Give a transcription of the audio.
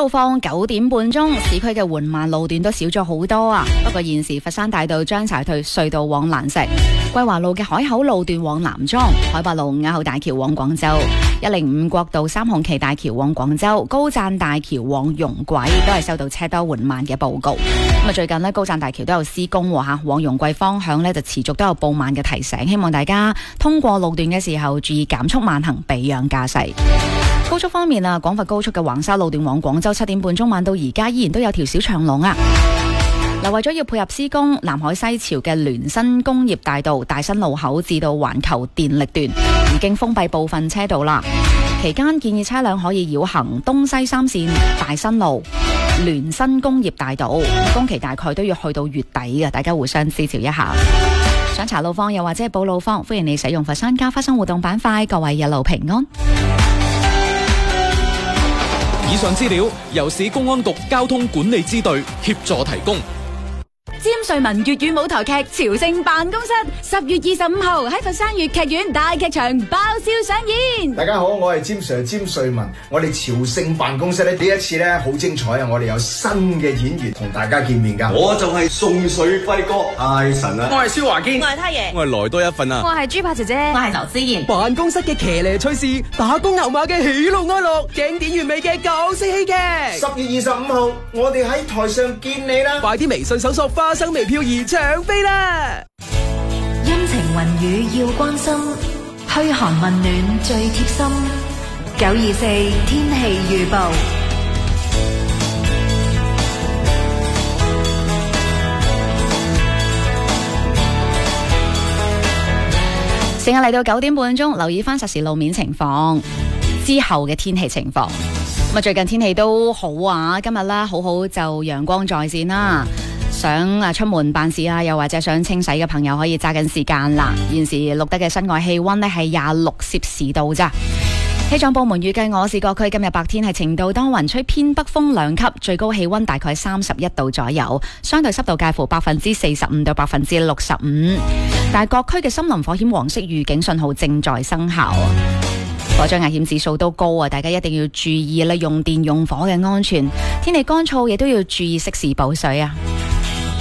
路況9點半鐘，市區嘅緩慢路段都少咗好多啊。不過現時佛山大道張柴屯隧道往蘭石、桂華路嘅海口路段往南莊、海八路啞口大橋往廣州、105國道三紅旗大橋往廣州、高贊大橋往容桂都係收到車多緩慢嘅報告。咁啊，最近呢，高贊大橋都有施工吓，往容桂方向呢就持續都有報慢嘅提醒，希望大家通過路段嘅時候注意減速慢行，避讓駕駛。高速方面啊，廣佛高速嘅橫沙路段往廣州7點半鐘晚到而家依然都有條小長龍啊。嗱，為咗要配合施工，南海西潮嘅聯新工業大道大新路口至到環球電力段已經封閉部分車道啦。期間建議車輛可以繞行東西三線大新路、聯新工業大道，工期大概都要去到月底嘅，大家互相支持一下。想查路況又或者係報路況，歡迎你使用佛山加花生活動板塊，各位一路平安。 以上資料由市公安局交通管理支隊協助提供。 詹瑞文粵語舞台劇《朝聖辦公室》10月25號喺佛山粵劇院大劇場爆笑上演。 大家好，我係詹 Sir 詹瑞文。我哋朝聖辦公室呢一次呢好精彩啊！我哋有新嘅演員同大家見面噶。 我就係宋水輝哥，太神啦！ 我係蕭華堅， 我係太爺， 我係來多一份啊！ 我係豬扒姐姐，我係劉思妍。 辦公室嘅騎呢趣事，打工牛馬嘅喜怒哀樂，經典完美嘅港式戲劇。 10月25號，我哋喺台上見你啦！ 快啲微信搜索花生微漂兒搶飛啦！ 陰晴雲雨要關心，噓寒問暖最貼心。924天氣預報。 時間嚟到9點半鐘，留意翻實時路面情況之後嘅天氣情況。咁啊，最近天氣都好啊，今日咧好好就陽光在線啦。想出門辦事啊，又或者想清洗嘅朋友可以揸緊時間啦。現時錄得嘅室外氣溫呢係26攝氏度咋。氣象部門預計我市各區今日白天係晴到多雲，吹偏北風2級，最高氣溫大概31度左右，相對濕度介乎45%到65%。但係各區嘅森林火險黃色預警信號正在生效，火災危險指數都高啊！大家一定要注意用電用火嘅安全。天氣乾燥，亦都要注意適時補水啊！